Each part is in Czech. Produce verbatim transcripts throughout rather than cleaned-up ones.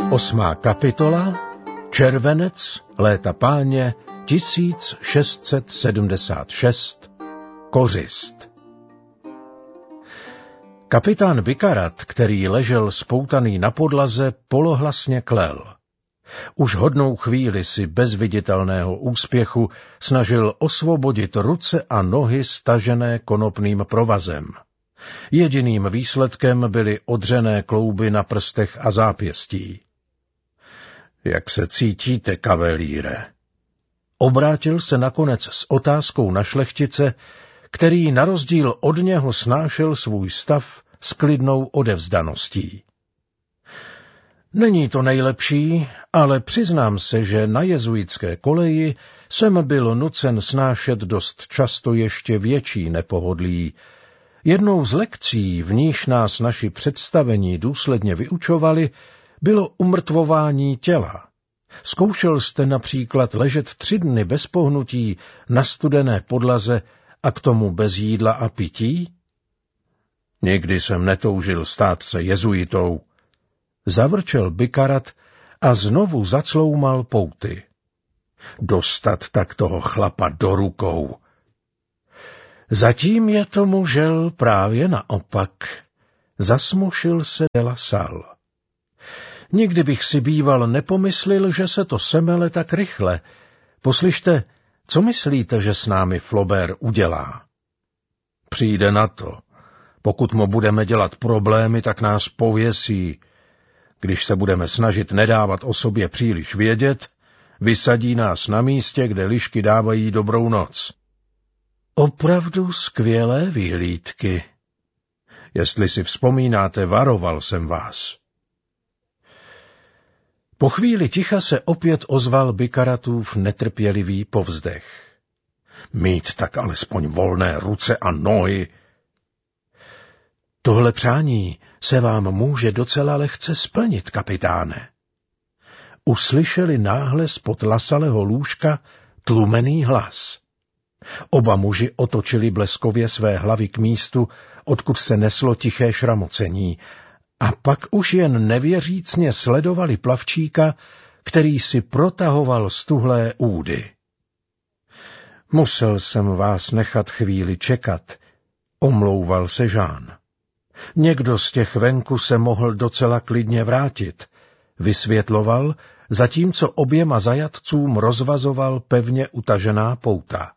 Osmá kapitola, červenec, léta páně tisíc šest set sedmdesát šest, Kořist. Kapitán Bikarat, který ležel spoutaný na podlaze, polohlasně klel. Už hodnou chvíli si bez viditelného úspěchu snažil osvobodit ruce a nohy stažené konopným provazem. Jediným výsledkem byly odřené klouby na prstech a zápěstí. Jak se cítíte, kavelíre? Obrátil se nakonec s otázkou na šlechtice, který na rozdíl od něho snášel svůj stav s klidnou odevzdaností. Není to nejlepší, ale přiznám se, že na jezuitské koleji jsem byl nucen snášet dost často ještě větší nepohodlí. Jednou z lekcí, v níž nás naši představení důsledně vyučovali, bylo umrtvování těla. Zkoušel jste například ležet tři dny bez pohnutí na studené podlaze a k tomu bez jídla a pití? Nikdy jsem netoužil stát se jezuitou. Zavrčel Bikarat a znovu zacloumal pouty. Dostat tak toho chlapa do rukou. Zatím je tomu žel právě naopak. Zasmušil se de la Salle. Nikdy bych si býval nepomyslil, že se to semele tak rychle. Poslyšte, co myslíte, že s námi Flaubert udělá? Přijde na to. Pokud mu budeme dělat problémy, tak nás pověsí. Když se budeme snažit nedávat o sobě příliš vědět, vysadí nás na místě, kde lišky dávají dobrou noc. Opravdu skvělé vyhlídky. Jestli si vzpomínáte, varoval jsem vás. Po chvíli ticha se opět ozval Bikaratův netrpělivý povzdech. Mít tak alespoň volné ruce a nohy. Tohle přání se vám může docela lehce splnit, kapitáne. Uslyšeli náhle spod Lasalleho lůžka tlumený hlas. Oba muži otočili bleskově své hlavy k místu, odkud se neslo tiché šramocení, a pak už jen nevěřícně sledovali plavčíka, který si protahoval stuhlé údy. Musel jsem vás nechat chvíli čekat, omlouval se Jean. Někdo z těch venku se mohl docela klidně vrátit, vysvětloval, zatímco oběma zajatcům rozvazoval pevně utažená pouta.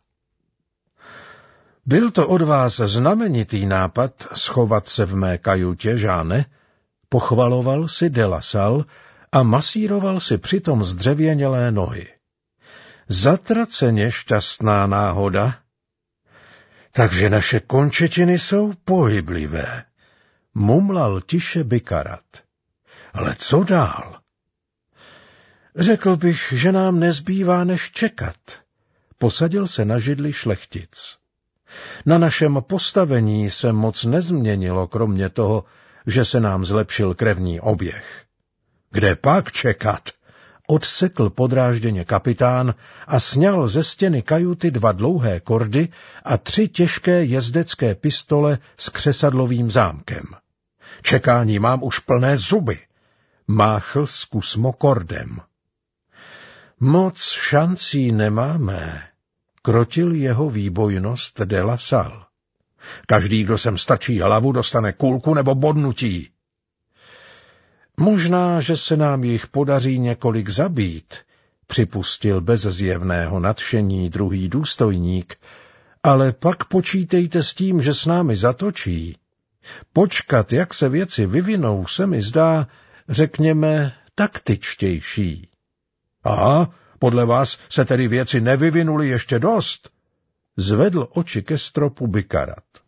Byl to od vás znamenitý nápad schovat se v mé kajutě, Jeane? Pochvaloval si de la Salle a masíroval si přitom zdřevěnělé nohy. Zatraceně šťastná náhoda. Takže naše končetiny jsou pohyblivé, mumlal tiše Bikarat. Ale co dál? Řekl bych, že nám nezbývá než čekat. Posadil se na židli šlechtic. Na našem postavení se moc nezměnilo, kromě toho, že se nám zlepšil krevní oběh. Kde pak čekat? Odsekl podrážděně kapitán a sňal ze stěny kajuty dva dlouhé kordy a tři těžké jezdecké pistole s křesadlovým zámkem. Čekání mám už plné zuby, máchl zkusmo kordem. Moc šancí nemáme, krotil jeho výbojnost de la Salle. Každý, kdo sem strčí hlavu, dostane kulku nebo bodnutí. Možná, že se nám jich podaří několik zabít, připustil bez zjevného nadšení druhý důstojník, ale pak počítejte s tím, že s námi zatočí. Počkat, jak se věci vyvinou, se mi zdá, řekněme, taktičtější. Aha, podle vás se tedy věci nevyvinuly ještě dost? Zvedl oči ke stropu Bikarat.